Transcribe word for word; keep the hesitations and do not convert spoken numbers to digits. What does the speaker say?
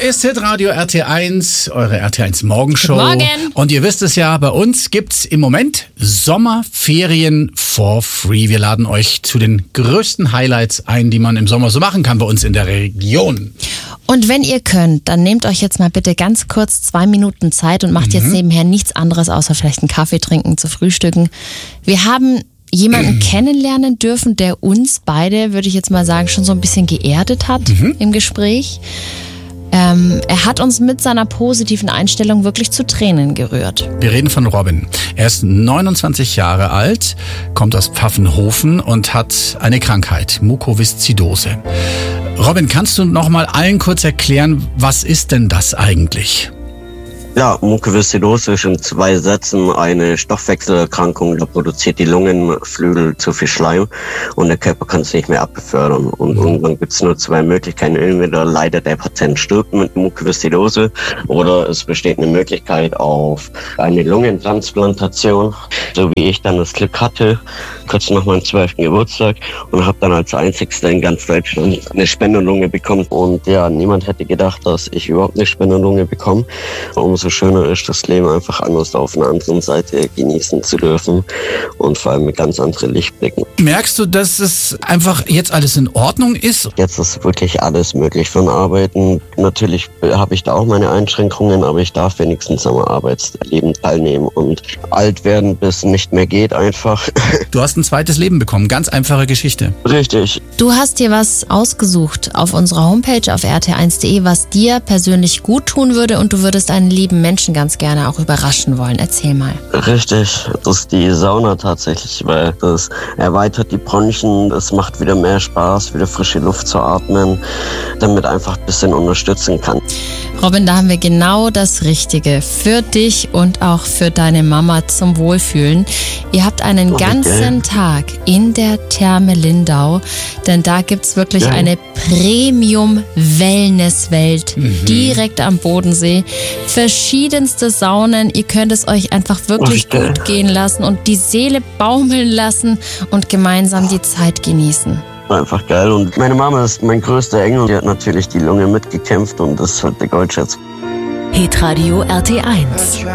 ist Hitradio R T eins, eure R T eins Morgenshow. Guten Morgen. Und ihr wisst es ja, bei uns gibt's im Moment Sommerferien for free. Wir laden euch zu den größten Highlights ein, die man im Sommer so machen kann bei uns in der Region. Und wenn ihr könnt, dann nehmt euch jetzt mal bitte ganz kurz zwei Minuten Zeit und macht mhm. jetzt nebenher nichts anderes, außer vielleicht einen Kaffee trinken, zu frühstücken. Wir haben jemanden kennenlernen dürfen, der uns beide, würde ich jetzt mal sagen, schon so ein bisschen geerdet hat mhm. im Gespräch. Ähm, er hat uns mit seiner positiven Einstellung wirklich zu Tränen gerührt. Wir reden von Robin. Er ist neunundzwanzig Jahre alt, kommt aus Pfaffenhofen und hat eine Krankheit, Mukoviszidose. Robin, kannst du noch mal allen kurz erklären, was ist denn das eigentlich? Ja, Mukoviszidose ist in zwei Sätzen eine Stoffwechselerkrankung. Da produziert die Lungenflügel zu viel Schleim und der Körper kann es nicht mehr abbefördern. Und irgendwann gibt es nur zwei Möglichkeiten. Entweder leidet der Patient stirbt mit Mukoviszidose oder es besteht eine Möglichkeit auf eine Lungentransplantation, so wie ich dann das Glück hatte, kurz nach meinem zwölften Geburtstag, und habe dann als einzigster in ganz Deutschland eine Spenderlunge bekommen. Und ja, niemand hätte gedacht, dass ich überhaupt eine Spenderlunge bekomme. Umso schöner ist, das Leben einfach anders auf einer anderen Seite genießen zu dürfen und vor allem mit ganz anderen Lichtblicken. Merkst du, dass es einfach jetzt alles in Ordnung ist? Jetzt ist wirklich alles möglich von Arbeiten. Natürlich habe ich da auch meine Einschränkungen, aber ich darf wenigstens am Arbeitsleben teilnehmen und alt werden, bis nicht mehr geht einfach. Du hast ein zweites Leben bekommen, ganz einfache Geschichte. Richtig. Du hast dir was ausgesucht auf unserer Homepage auf r t eins punkt d e, was dir persönlich gut tun würde, und du würdest einen lieben Menschen ganz gerne auch überraschen wollen. Erzähl mal. Richtig, das ist die Sauna tatsächlich, weil das erweitert die Bronchien, es macht wieder mehr Spaß, wieder frische Luft zu atmen, damit einfach ein bisschen unterstützen kann. Robin, da haben wir genau das Richtige für dich und auch für deine Mama zum Wohlfühlen. Ihr habt einen okay. ganzen Tag in der Therme Lindau, denn da gibt's wirklich ja. eine Premium-Wellness-Welt mhm. direkt am Bodensee. Verschiedenste Saunen, ihr könnt es euch einfach wirklich okay. gut gehen lassen und die Seele baumeln lassen und gemeinsam die Zeit genießen. Einfach geil, und meine Mama ist mein größter Engel, die hat natürlich die Lunge mitgekämpft und das ist halt der Goldschatz. Hitradio R T eins.